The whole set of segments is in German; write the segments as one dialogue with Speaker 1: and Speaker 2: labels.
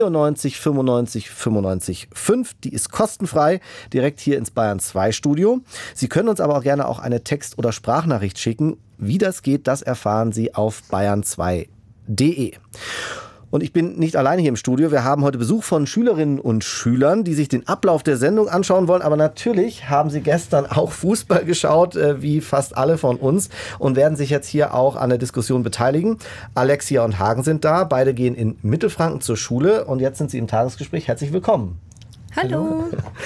Speaker 1: 94 95 95 5. Die ist kostenfrei, direkt hier ins Bayern 2 Studio. Sie können uns aber auch gerne eine Text- oder Sprachnachricht schicken. Wie das geht, das erfahren Sie auf bayern2.de. Und ich bin nicht alleine hier im Studio. Wir haben heute Besuch von Schülerinnen und Schülern, die sich den Ablauf der Sendung anschauen wollen. Aber natürlich haben sie gestern auch Fußball geschaut, wie fast alle von uns, und werden sich jetzt hier auch an der Diskussion beteiligen. Alexia und Hagen sind da. Beide gehen in Mittelfranken zur Schule und jetzt sind sie im Tagesgespräch. Herzlich willkommen.
Speaker 2: Hallo.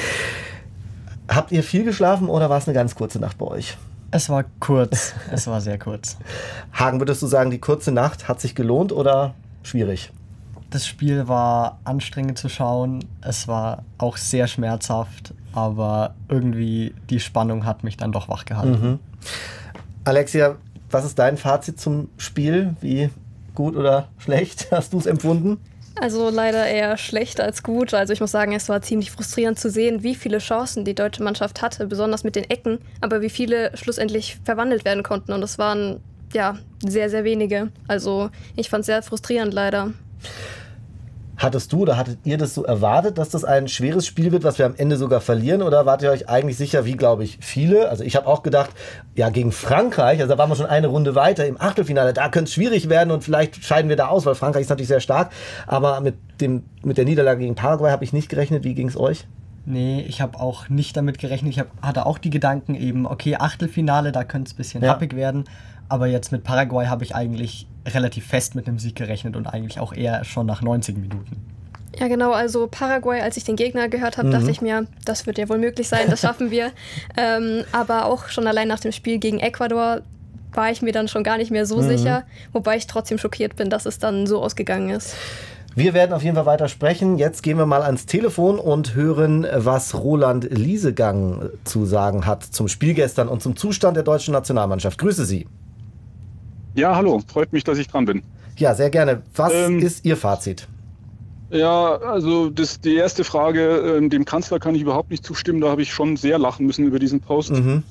Speaker 1: Habt ihr viel geschlafen oder war es eine ganz kurze Nacht bei euch?
Speaker 3: Es war kurz. Es war sehr kurz.
Speaker 1: Hagen, würdest du sagen, die kurze Nacht hat sich gelohnt oder schwierig?
Speaker 3: Das Spiel war anstrengend zu schauen. Es war auch sehr schmerzhaft, aber irgendwie die Spannung hat mich dann doch wach gehalten.
Speaker 1: Mhm. Alexia, was ist dein Fazit zum Spiel? Wie gut oder schlecht hast du es empfunden?
Speaker 2: Also leider eher schlecht als gut. Also ich muss sagen, es war ziemlich frustrierend zu sehen, wie viele Chancen die deutsche Mannschaft hatte, besonders mit den Ecken, aber wie viele schlussendlich verwandelt werden konnten. Und das waren sehr, sehr wenige. Also ich fand es sehr frustrierend leider.
Speaker 1: Hattest du oder hattet ihr das so erwartet, dass das ein schweres Spiel wird, was wir am Ende sogar verlieren? Oder wart ihr euch eigentlich sicher, wie glaube ich viele? Also ich habe auch gedacht, ja gegen Frankreich, also da waren wir schon eine Runde weiter im Achtelfinale, da könnte es schwierig werden und vielleicht scheiden wir da aus, weil Frankreich ist natürlich sehr stark. Aber mit der Niederlage gegen Paraguay habe ich nicht gerechnet. Wie ging es euch?
Speaker 3: Nee, ich habe auch nicht damit gerechnet. Ich hatte auch die Gedanken eben, okay, Achtelfinale, da könnte es ein bisschen happig werden. Aber jetzt mit Paraguay habe ich eigentlich relativ fest mit einem Sieg gerechnet und eigentlich auch eher schon nach 90 Minuten.
Speaker 2: Ja genau, also Paraguay, als ich den Gegner gehört habe, dachte ich mir, das wird ja wohl möglich sein, das schaffen wir. Aber auch schon allein nach dem Spiel gegen Ecuador war ich mir dann schon gar nicht mehr so sicher, wobei ich trotzdem schockiert bin, dass es dann so ausgegangen ist.
Speaker 1: Wir werden auf jeden Fall weiter sprechen. Jetzt gehen wir mal ans Telefon und hören, was Roland Liesegang zu sagen hat zum Spiel gestern und zum Zustand der deutschen Nationalmannschaft. Grüße Sie.
Speaker 4: Ja, hallo. Freut mich, dass ich dran bin.
Speaker 1: Ja, sehr gerne. Was ist Ihr Fazit?
Speaker 4: Ja, also die erste Frage, dem Kanzler kann ich überhaupt nicht zustimmen. Da habe ich schon sehr lachen müssen über diesen Post.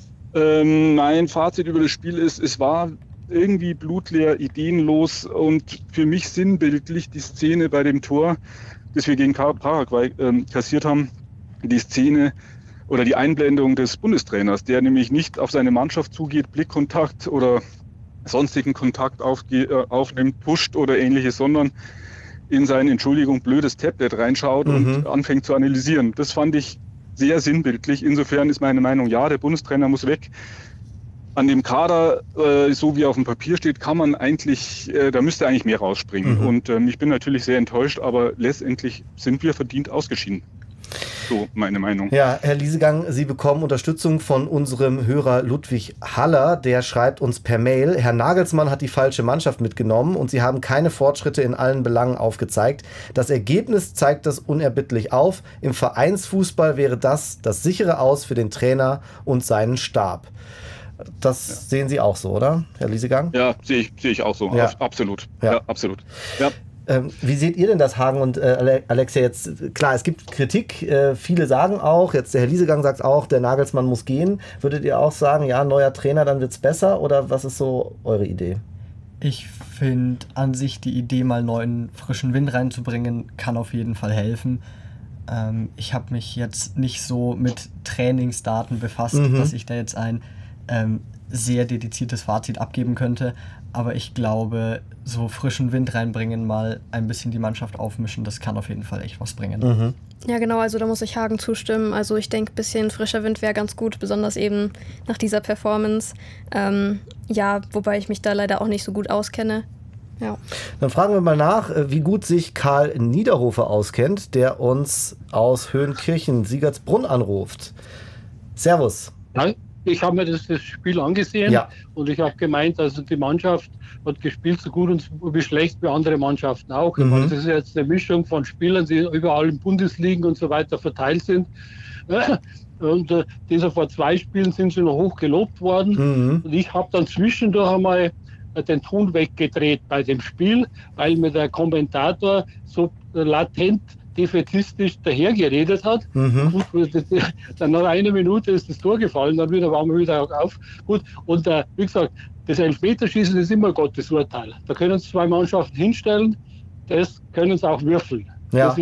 Speaker 4: Mein Fazit über das Spiel ist, es war irgendwie blutleer, ideenlos und für mich sinnbildlich die Szene bei dem Tor, das wir gegen Paraguay kassiert haben, die Szene oder die Einblendung des Bundestrainers, der nämlich nicht auf seine Mannschaft zugeht, Blickkontakt oder sonstigen Kontakt aufnimmt, pusht oder ähnliches, sondern in sein, Entschuldigung, blödes Tablet reinschaut und anfängt zu analysieren. Das fand ich sehr sinnbildlich. Insofern ist meine Meinung, ja, der Bundestrainer muss weg. An dem Kader, so wie er auf dem Papier steht, kann man eigentlich, da müsste eigentlich mehr rausspringen. Und ich bin natürlich sehr enttäuscht, aber letztendlich sind wir verdient ausgeschieden. So meine Meinung.
Speaker 1: Ja, Herr Liesegang, Sie bekommen Unterstützung von unserem Hörer Ludwig Haller. Der schreibt uns per Mail, Herr Nagelsmann hat die falsche Mannschaft mitgenommen und Sie haben keine Fortschritte in allen Belangen aufgezeigt. Das Ergebnis zeigt das unerbittlich auf. Im Vereinsfußball wäre das sichere Aus für den Trainer und seinen Stab. Das sehen Sie auch so, oder, Herr Liesegang?
Speaker 4: Ja, sehe ich auch so.
Speaker 1: Ja.
Speaker 4: Absolut.
Speaker 1: Ja.
Speaker 4: Ja, absolut. Ja.
Speaker 1: Wie seht ihr denn das, Hagen und Alexia, jetzt? Klar, es gibt Kritik, viele sagen auch, jetzt der Herr Liesegang sagt auch, der Nagelsmann muss gehen. Würdet ihr auch sagen, ja, neuer Trainer, dann wird's besser? Oder was ist so eure Idee?
Speaker 3: Ich finde an sich die Idee, mal neuen frischen Wind reinzubringen, kann auf jeden Fall helfen. Ich habe mich jetzt nicht so mit Trainingsdaten befasst, dass ich da jetzt ein sehr dediziertes Fazit abgeben könnte. Aber ich glaube, so frischen Wind reinbringen, mal ein bisschen die Mannschaft aufmischen, das kann auf jeden Fall echt was bringen.
Speaker 2: Ja genau, also da muss ich Hagen zustimmen. Also ich denke, ein bisschen frischer Wind wäre ganz gut, besonders eben nach dieser Performance. Wobei ich mich da leider auch nicht so gut auskenne. Ja.
Speaker 1: Dann fragen wir mal nach, wie gut sich Karl Niederhofer auskennt, der uns aus Höhenkirchen-Siegertsbrunn anruft. Servus.
Speaker 5: Ja, ich habe mir das Spiel angesehen und ich habe gemeint, also die Mannschaft hat gespielt so gut und wie schlecht wie andere Mannschaften auch. Ich meine, das ist jetzt eine Mischung von Spielern, die überall in Bundesligen und so weiter verteilt sind. Und dieser vor 2 Spielen sind sie noch hoch gelobt worden. Und ich habe dann zwischendurch einmal den Ton weggedreht bei dem Spiel, weil mir der Kommentator so latent defätistisch dahergeredet hat. Gut, dann nach einer Minute ist das Tor gefallen, dann waren wir wieder auf. Gut, und wie gesagt, das Elfmeterschießen ist immer Gottes Urteil. Da können es 2 Mannschaften hinstellen, das können sie auch würfeln.
Speaker 1: Ja.